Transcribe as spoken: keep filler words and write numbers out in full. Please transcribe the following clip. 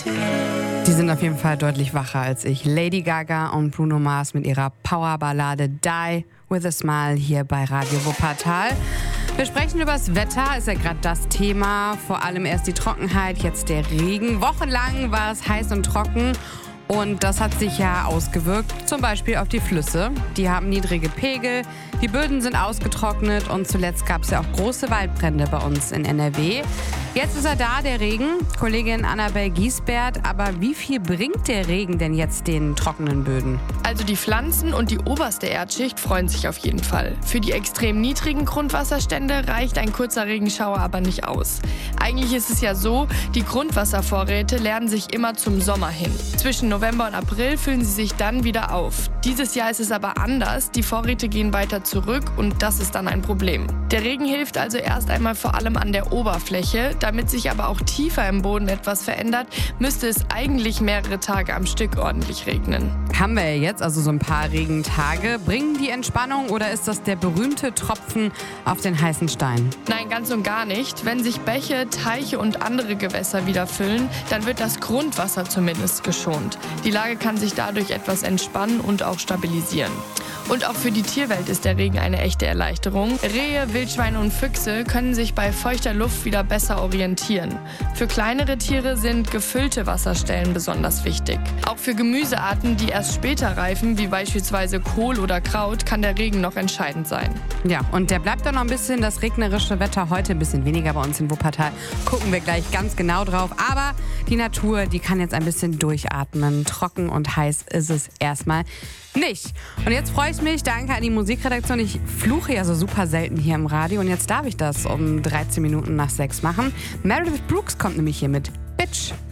Die sind auf jeden Fall deutlich wacher als ich. Lady Gaga und Bruno Mars mit ihrer Powerballade Die With a Smile hier bei Radio Wuppertal. Wir sprechen über das Wetter, ist ja gerade das Thema. Vor allem erst die Trockenheit, jetzt der Regen. Wochenlang war es heiß und trocken. Und das hat sich ja ausgewirkt, zum Beispiel auf die Flüsse. Die haben niedrige Pegel, die Böden sind ausgetrocknet und zuletzt gab es ja auch große Waldbrände bei uns in N R W. Jetzt ist er da, der Regen. Kollegin Annabel Giesbert, aber wie viel bringt der Regen denn jetzt den trockenen Böden? Also die Pflanzen und die oberste Erdschicht freuen sich auf jeden Fall. Für die extrem niedrigen Grundwasserstände reicht ein kurzer Regenschauer aber nicht aus. Eigentlich ist es ja so, die Grundwasservorräte leeren sich immer zum Sommer hin. Zwischen November und April füllen sie sich dann wieder auf. Dieses Jahr ist es aber anders. Die Vorräte gehen weiter zurück und das ist dann ein Problem. Der Regen hilft also erst einmal vor allem an der Oberfläche. Damit sich aber auch tiefer im Boden etwas verändert, müsste es eigentlich mehrere Tage am Stück ordentlich regnen. Haben wir ja jetzt also so ein paar Regentage. Bringen die Entspannung oder ist das der berühmte Tropfen auf den heißen Stein? Nein, ganz und gar nicht. Wenn sich Bäche, Teiche und andere Gewässer wieder füllen, dann wird das Grundwasser zumindest geschont. Die Lage kann sich dadurch etwas entspannen und auch stabilisieren. Und auch für die Tierwelt ist der Regen eine echte Erleichterung. Rehe, Wildschweine und Füchse können sich bei feuchter Luft wieder besser orientieren. Für kleinere Tiere sind gefüllte Wasserstellen besonders wichtig. Auch für Gemüsearten, die erst später reifen, wie beispielsweise Kohl oder Kraut, kann der Regen noch entscheidend sein. Ja, und der bleibt doch noch ein bisschen, das regnerische Wetter heute ein bisschen weniger bei uns in Wuppertal. Gucken wir gleich ganz genau drauf. Aber die Natur, die kann jetzt ein bisschen durchatmen. Trocken und heiß ist es erstmal nicht. Und jetzt freue ich mich, danke an die Musikredaktion. Ich fluche ja so super selten hier im Radio und jetzt darf ich das um dreizehn Minuten nach sechs machen. Meredith Brooks kommt nämlich hier mit Bitch.